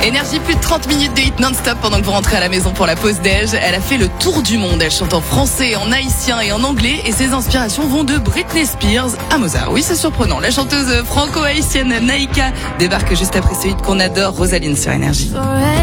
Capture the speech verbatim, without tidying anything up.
Énergie, plus de trente minutes de hit non-stop pendant que vous rentrez à la maison pour la pause déj. Elle a fait le tour du monde. Elle chante en français, en haïtien et en anglais. Et ses inspirations vont de Britney Spears à Mozart. Oui, c'est surprenant. La chanteuse franco-haïtienne Naïka débarque juste après ce hit qu'on adore, Rosaline sur Énergie.